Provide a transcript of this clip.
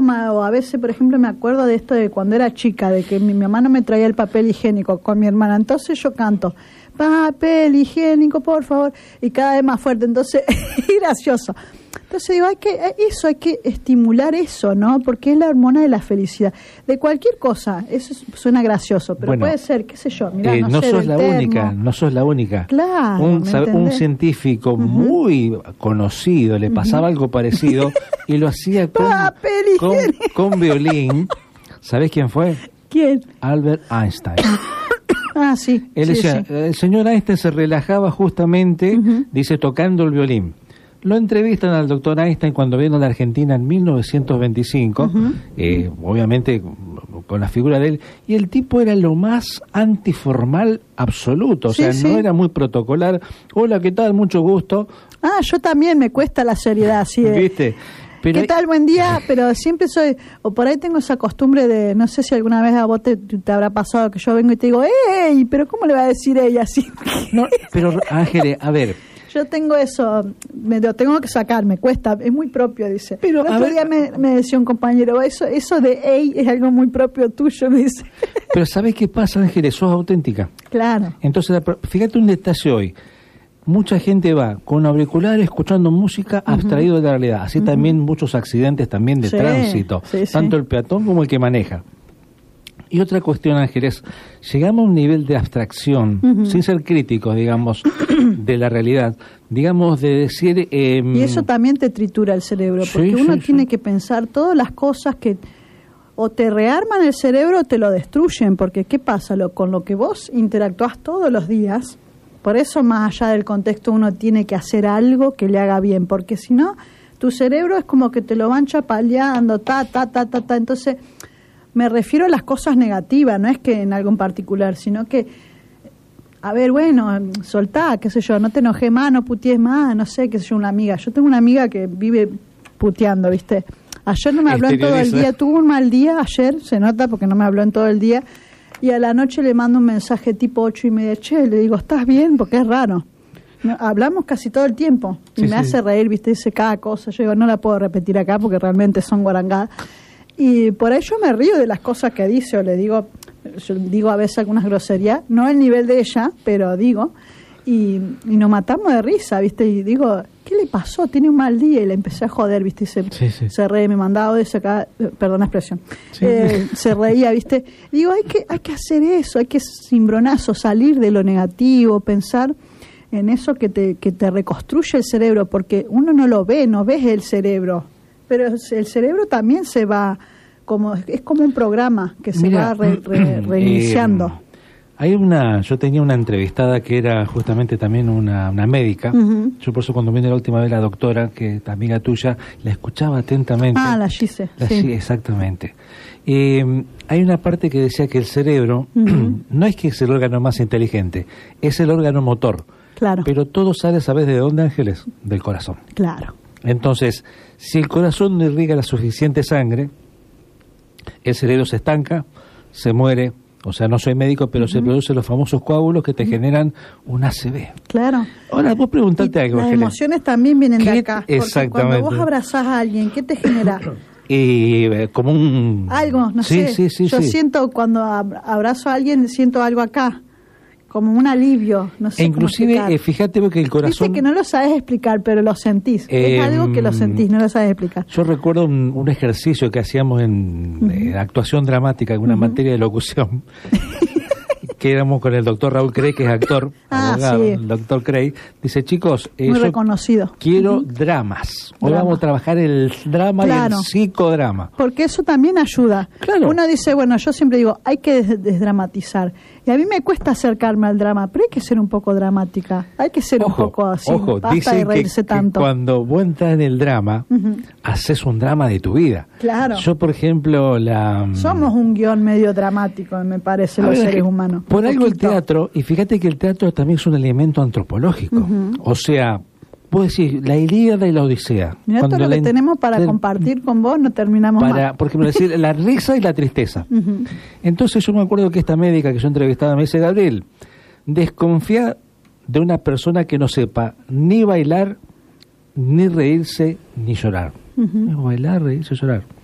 o a veces, por ejemplo, me acuerdo de esto de cuando era chica, de que mi mamá no me traía el papel higiénico con mi hermana, entonces yo canto, papel higiénico, por favor, y cada vez más fuerte, entonces es gracioso. Entonces digo, hay que estimular eso, ¿no? Porque es la hormona de la felicidad. De cualquier cosa, eso suena gracioso, pero bueno, puede ser, qué sé yo, mirá, no sos la única, no sos la única. Claro, un científico muy conocido, le pasaba algo parecido y lo hacía con violín. ¿Sabés quién fue? ¿Quién? Albert Einstein. Ah, sí. Él decía, el señor Einstein se relajaba justamente, dice, tocando el violín. Lo entrevistan al doctor Einstein cuando vino a la Argentina en 1925, obviamente con la figura de él, y el tipo era lo más antiformal absoluto, o sea, no era muy protocolar. Hola, ¿qué tal? Mucho gusto. Ah, yo también me cuesta la seriedad, así de... ¿Viste? Pero ¿qué tal? Buen día, pero siempre soy, o por ahí tengo esa costumbre de, no sé si alguna vez a vos te habrá pasado que yo vengo y te digo, ¡ey! Pero ¿cómo le va a decir ella así? No, pero Ángeles, a ver... Yo tengo eso, me lo tengo que sacar, me cuesta, es muy propio, dice. Pero el otro día me decía un compañero, eso de ey es algo muy propio tuyo, me dice. Pero ¿sabes qué pasa, Ángeles? Sos auténtica. Claro. Entonces, fíjate un detalle hoy. Mucha gente va con auriculares escuchando música abstraído de la realidad. Así también muchos accidentes también de tránsito, tanto el peatón como el que maneja. Y otra cuestión, Ángeles, llegamos a un nivel de abstracción, sin ser críticos, digamos, de la realidad, digamos, de decir... y eso también te tritura el cerebro, porque uno tiene que pensar todas las cosas que o te rearman el cerebro o te lo destruyen, porque ¿qué pasa? Con lo que vos interactuás todos los días, por eso más allá del contexto uno tiene que hacer algo que le haga bien, porque si no, tu cerebro es como que te lo van chapaleando, entonces... Me refiero a las cosas negativas, no es que en algo en particular, sino que, a ver, bueno, soltá, qué sé yo, no te enojes más, no putees más, no sé, qué sé yo, una amiga. Yo tengo una amiga que vive puteando, ¿viste? Ayer no me habló en todo el día, tuvo un mal día ayer, se nota porque no me habló en todo el día, y a la noche le mando un mensaje tipo 8:30, che, le digo, ¿estás bien? Porque es raro. No, hablamos casi todo el tiempo, y me hace reír, ¿viste? Dice cada cosa, yo digo, no la puedo repetir acá porque realmente son guarangadas. Y por ahí yo me río de las cosas que dice, o yo digo a veces algunas groserías, no al nivel de ella, pero digo, y nos matamos de risa, ¿viste? Y digo, ¿qué le pasó? Tiene un mal día, y le empecé a joder, ¿viste? Y se reía, me mandaba de acá, perdón la expresión, se reía, ¿viste? Y digo, hay que hacer eso, hay que cimbronazo, salir de lo negativo, pensar en eso que te reconstruye el cerebro, porque uno no lo ve, no ves el cerebro, pero el cerebro también se va, es como un programa que se va reiniciando. Yo tenía una entrevistada que era justamente también una médica. Yo por eso cuando vine la última vez la doctora, que es amiga tuya, la escuchaba atentamente. Ah, la Gise. Sí, exactamente. Hay una parte que decía que el cerebro no es que es el órgano más inteligente, es el órgano motor. Claro. Pero todo sale, ¿sabes de dónde, Ángeles? Del corazón. Claro. Entonces, si el corazón no irriga la suficiente sangre, el cerebro se estanca, se muere. O sea, no soy médico, pero se producen los famosos coágulos que te generan un ACV. Claro. Ahora, vos preguntarte algo, las Ángeles. emociones también vienen de acá. Exactamente. Cuando vos abrazás a alguien, ¿qué te genera? Como un... Algo, no sé. Yo siento, cuando abrazo a alguien, siento algo acá. Como un alivio, no sé. E inclusive, fíjate que el corazón... Dice que no lo sabes explicar, pero lo sentís. Es algo que lo sentís, no lo sabes explicar. Yo recuerdo un ejercicio que hacíamos en actuación dramática, en una materia de locución, que éramos con el doctor Raúl Crey, que es actor, abogado, el doctor Crey. Dice, chicos, muy reconocido. Quiero dramas. Hoy vamos a trabajar el drama y el psicodrama. Porque eso también ayuda. Claro. Uno dice, bueno, yo siempre digo, hay que desdramatizar. Y a mí me cuesta acercarme al drama, pero hay que ser un poco dramática. Hay que ser un poco así. Basta de reírse tanto. Que cuando vos entras en el drama, haces un drama de tu vida. Claro. Yo, por ejemplo, somos un guión medio dramático, me parece, los seres humanos. Por algo el teatro, y fíjate que el teatro también es un elemento antropológico. O sea, vos decís, la Ilíada y la Odisea. Mirá todo lo que tenemos para compartir con vos, no terminamos más. Porque me decís, la risa y la tristeza. Entonces yo me acuerdo que esta médica que yo entrevistaba me dice, Gabriel, desconfía de una persona que no sepa ni bailar, ni reírse, ni llorar. Bailar, reírse, llorar.